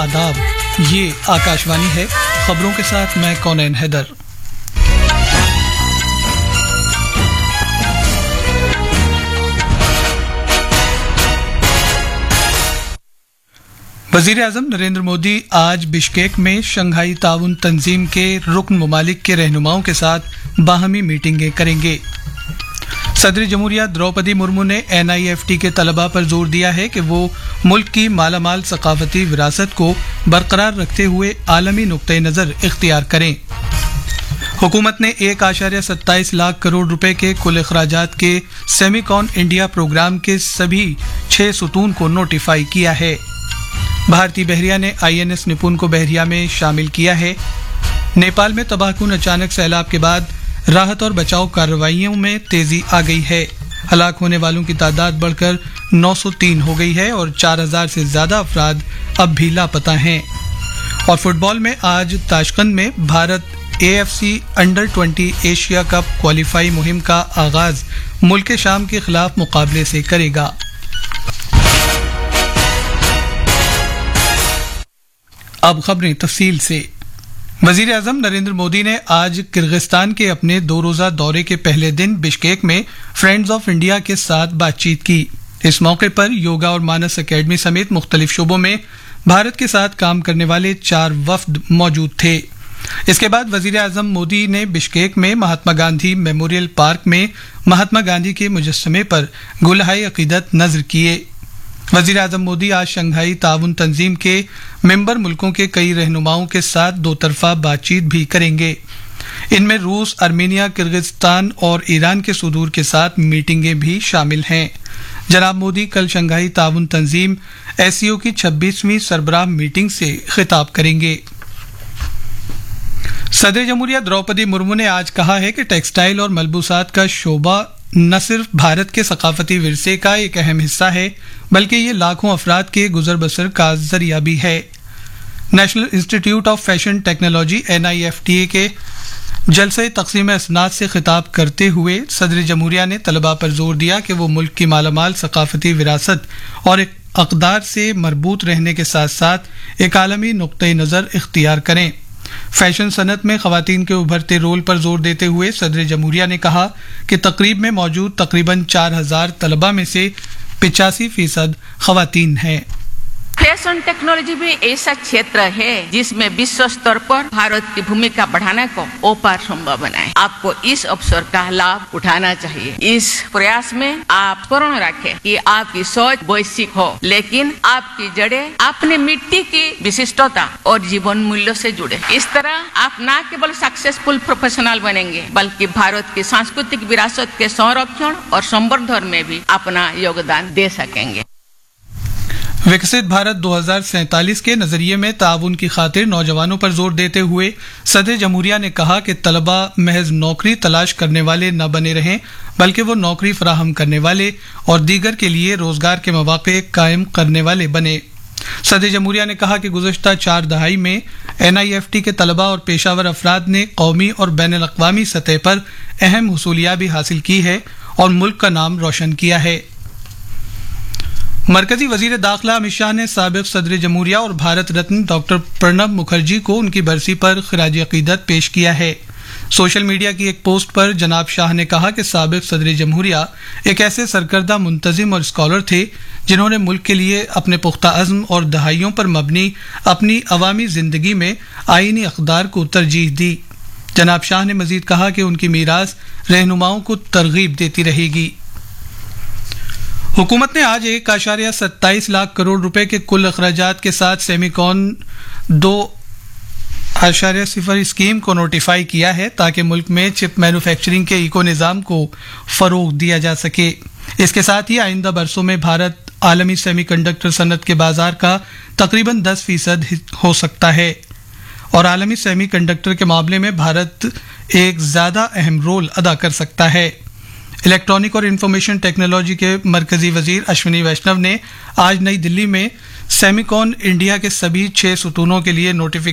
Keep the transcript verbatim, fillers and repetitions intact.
आदाब, ये आकाशवाणी है। खबरों के साथ मैं कौनैन हैदर। वजीर आजम नरेंद्र मोदी आज बिश्केक में शंघाई ताउन तंजीम के रुकन ममालिक के रहनुमाओं के साथ बाहमी मीटिंगें करेंगे। सदर जमहूरिया द्रौपदी मुर्मू ने एन आई एफ टी के तलबा पर जोर दिया है कि वो मुल्क की मालामाल सकाफती विरासत को बरकरार रखते हुए आलमी नुक्ते नज़र इख्तियार करें। हुकूमत ने एक आशार्य सत्ताईस लाख करोड़ रुपए के कुल अखराजात के सेमीकॉन इंडिया प्रोग्राम के सभी छह सुतून को नोटिफाई किया है। भारतीय बहरिया ने आई एन एस निपुण को बहरिया में शामिल किया है। नेपाल में तबाहकुन अचानक सैलाब के बाद राहत और बचाव कार्रवाइयों में तेजी आ गई है। हलाक होने वालों की तादाद बढ़कर नौ सौ तीन हो गई है और चार हजार से ज्यादा अफराद अब भी लापता हैं। और फुटबॉल में आज ताशकंद में Bharat A F C under twenty Asia cup qualify मुहिम का आगाज मुल्क शाम के खिलाफ मुकाबले से करेगा। अब खबरें तफसील से। वजीर आजम नरेंद्र मोदी ने आज किर्गिस्तान के अपने दो रोजा दौरे के पहले दिन बिश्केक में फ्रेंड्स ऑफ इंडिया के साथ बातचीत की। इस मौके पर योगा और मानस अकेडमी समेत मुख्तलिफ शोबों में भारत के साथ काम करने वाले चार वफ्द मौजूद थे। इसके बाद वजीर आजम मोदी ने बिश्केक में महात्मा गांधी मेमोरियल पार्क में महात्मा गांधी के मुजस्समे पर गुलहाए अकीदत नजर किए। वजीर आजम मोदी आज शंघाई ताउन तंजीम के मेंबर मुल्कों के कई रहनुमाओं के साथ दो तरफा बातचीत भी करेंगे। इनमें रूस, आर्मेनिया, किर्गिस्तान और ईरान के सुदूर के साथ मीटिंगें भी शामिल हैं। जनाब मोदी कल शंघाई ताउन तंजीम एस सी ओ की छब्बीसवीं सरबराह मीटिंग से खिताब करेंगे। सदर जमहूरिया द्रौपदी मुर्मू ने आज कहा है कि टेक्सटाइल और मलबूसात का शोबा न सिर्फ भारत के सकाफती विरसे का एक अहम हिस्सा है बल्कि ये लाखों अफराद के गुजर बसर का जरिया भी है। National institute of fashion technology N I F T A के जलसे तकसीम असनाद से खिताब करते हुए सदर जमहूरिया ने तलबा पर जोर दिया कि वो मुल्क की मालामाल सकाफती विरासत और एक अकदार से मरबूत रहने के साथ साथ एक आलमी नुक्ते नज़र इख्तियार करें। फैशन सनत में खवातीन के उभरते रोल पर जोर देते हुए सदर जमहूरिया ने कहा कि तकरीब में मौजूद तकरीबन चार हजार तलबा में से पिचासी फीसद खवातीन हैं। फैशन टेक्नोलॉजी भी ऐसा क्षेत्र है जिसमें विश्व स्तर पर भारत की भूमिका बढ़ाने को ओपार संभव बनाए। आपको इस अवसर का लाभ उठाना चाहिए। इस प्रयास में आप स्मरण रखें कि आपकी सोच वैश्विक हो लेकिन आपकी जड़ें अपनी मिट्टी की विशिष्टता और जीवन मूल्यों से जुड़े। इस तरह आप न केवल सक्सेसफुल प्रोफेशनल बनेंगे बल्कि भारत की सांस्कृतिक विरासत के संरक्षण और संवर्धन में भी अपना योगदान दे सकेंगे। विकसित भारत दो हजार सैंतालीस के नजरिए में ताउन की खातिर नौजवानों पर जोर देते हुए सदर जमहूरिया ने कहा कि तलबा महज नौकरी तलाश करने वाले न बने रहें बल्कि वो नौकरी फराहम करने वाले और दीगर के लिए रोजगार के मौके कायम करने वाले बने। सदर जमहूरिया ने कहा कि गुज़श्ता चार दहाई में एन आई एफ टी के तलबा और पेशावर अफराद ने कौमी और बैन अल-अक़वामी सतह पर अहम हुसूलियात हासिल की है और मुल्क का नाम रोशन किया है। मरकजी वजीर दाखिला अमित शाह ने साबिक सदर जमहूरिया और भारत रत्न डॉक्टर प्रणब मुखर्जी को उनकी बरसी पर खिराज अकीदत पेश किया है। सोशल मीडिया की एक पोस्ट पर जनाब शाह ने कहा कि साबिक सदर जमहूरिया एक ऐसे सरकर्दा मुंतजिम और स्कॉलर थे जिन्होंने मुल्क के लिए अपने पुख्ता अज़्म और दहाइयों पर मबनी अपनी अवामी जिंदगी में आईनी अक़दार को तरजीह दी। जनाब शाह ने मजीद कहा कि उनकी मीरास रहनुमाओं को तरगीब देती रहेगी। हुकूमत ने आज एक आशार्य सत्ताईस लाख करोड़ रुपए के कुल अखराजात के साथ सेमीकॉन दो आशार्य सिफर स्कीम को नोटिफाई किया है ताकि मुल्क में चिप मैन्युफैक्चरिंग के इको निज़ाम को फरोग दिया जा सके। इसके साथ ही आइंदा बरसों में भारत आलमी सेमीकंडक्टर सनत के बाजार का तकरीबन दस फीसद हो सकता है और आलमी सेमीकंडक्टर के मामले में भारत एक ज्यादा अहम रोल अदा कर सकता है। इलेक्ट्रॉनिक और इंफॉर्मेशन टेक्नोलॉजी के मरकजी वजीर अश्विनी वैष्णव ने आज नई दिल्ली में सेमीकॉन इंडिया के सभी छह सुतूनों के लिए नोटिफिकेशन